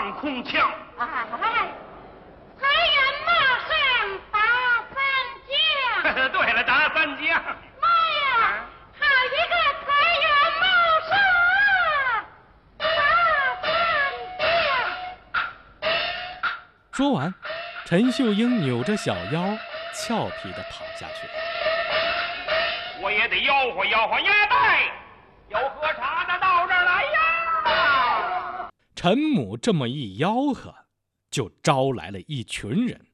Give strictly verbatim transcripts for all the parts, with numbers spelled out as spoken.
放空枪。 哎，财源马上打三将。 对了，打三将。 妈呀，好一个财源茂盛，打三将！ 说完，陈秀英扭着小腰，俏皮地跑下去了。 我也得吆喝吆喝呀，带有喝茶的到这儿来呀！ 陈母这么一吆喝，就招来了一群人。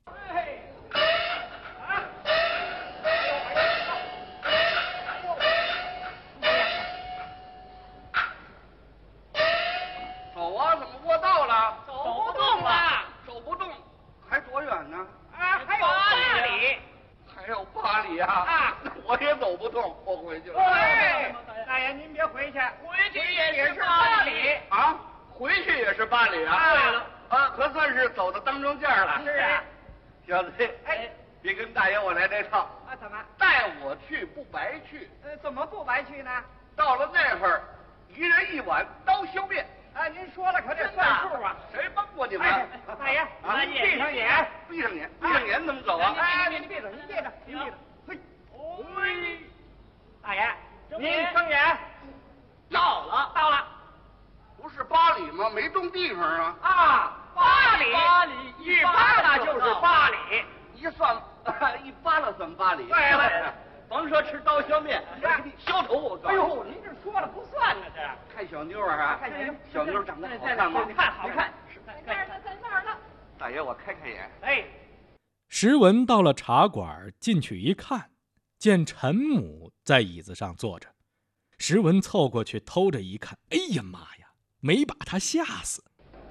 走啊，怎么过道了？ 走不动了， 走不动，还多远呢？ 啊，还有八里。 还有八里啊！ 啊， 我也走不动，我回去了。 哎，大爷您别回去，回去也是八里啊，回去也是八里啊。 对了， 啊，可算是走到当中间了。 是啊， 小子， 哎， 别跟大爷我来这套。 啊，怎么？ 带我去不白去。 呃，怎么不白去呢？ 到了那会儿，一人一碗刀削面。 啊，您说了可得算数啊！ 谁帮过你们？ 哎，大爷， 啊， 您闭上眼， 闭上眼，闭上眼怎么走啊？ 哎，您闭着，您闭着，您闭着。嘿，嘿，大爷，您睁眼。到了，到了。 不是八里吗？没动地方啊。 啊，八里，八里，一扒拉就是八里。 一算，一扒拉算八里。 对了， 甭说吃刀削面，削头我告诉你。 哎呦，您这说了不算呢，这。 看小妞儿啊， 看小妞， 小妞长得好看吗？ 好看，好看。 在那儿呢，在那儿呢。 大爷，我开开眼。 哎， 石文到了茶馆，进去一看，见陈母在椅子上坐着。石文凑过去偷着一看，哎呀妈呀，没把他吓死。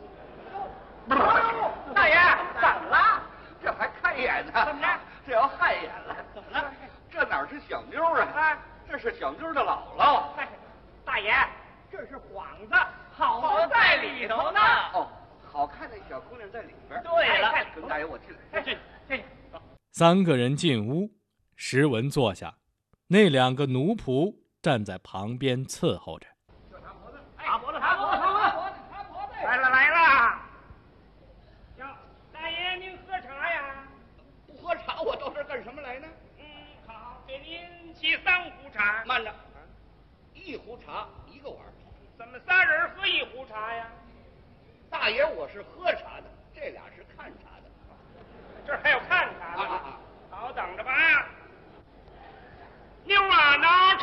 大爷，怎么了？ 这还开眼呢？ 怎么着？ 这要害眼了？ 怎么了？ 这哪是小妞啊？啊，这是小妞的姥姥。 大爷，这是幌子，好在里头呢。 哦，好看的小姑娘在里边。 对了， 跟大爷我进来。 进进。 三个人进屋，石文坐下，那两个奴仆站在旁边伺候着。 擦脖子，擦脖子，擦脖子，擦脖子。来了来了。哟，大爷您喝茶呀？ 不喝茶，我到这儿干什么来呢？ 嗯，好，给您沏三壶茶。 慢着，一壶茶一个碗。 怎么仨人喝一壶茶呀？ 大爷，我是喝茶的，这俩是